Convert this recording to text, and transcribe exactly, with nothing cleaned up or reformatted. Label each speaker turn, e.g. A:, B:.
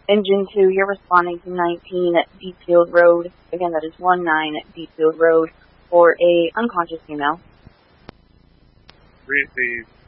A: Engine two, you're responding to nineteen at Deepfield Road. Again, that is one nine at Deepfield Road for a unconscious female.
B: Receive.